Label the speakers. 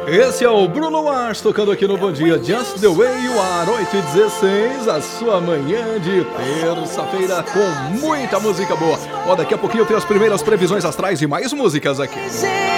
Speaker 1: Esse é o Bruno Mars tocando aqui no Bom Dia, Just the Way You Are, 8h16, a sua manhã de terça-feira com muita música boa. Ó, daqui a pouquinho eu tenho as primeiras previsões astrais e mais músicas aqui.